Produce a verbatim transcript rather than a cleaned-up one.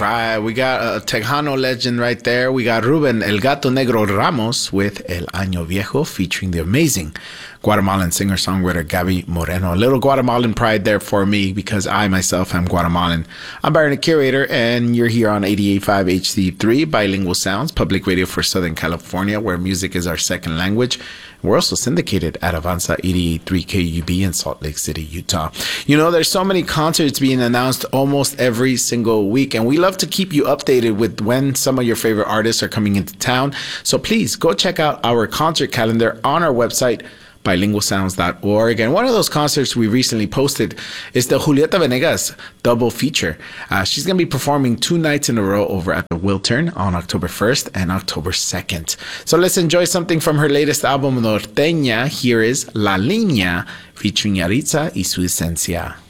right, we got a Tejano legend right there. We got Ruben El Gato Negro Ramos with El Año Viejo featuring the amazing Guatemalan singer-songwriter Gaby Moreno. A little Guatemalan pride there for me because I myself am Guatemalan. I'm Byron, the curator, and you're here on eighty-eight point five H C three, Bilingual Sounds, public radio for Southern California, where music is our second language. We're also syndicated at Avanza eighty-eight point three K U B in Salt Lake City, Utah. You know, there's so many concerts being announced almost every single week, and we love to keep you updated with when some of your favorite artists are coming into town. So please go check out our concert calendar on our website, bilingual sounds dot org. And one of those concerts we recently posted is the Julieta Venegas double feature. Uh, she's going to be performing two nights in a row over at the Wiltern on October first and October second. So let's enjoy something from her latest album, Norteña. Here is La Línea featuring Yaritza y Su Esencia.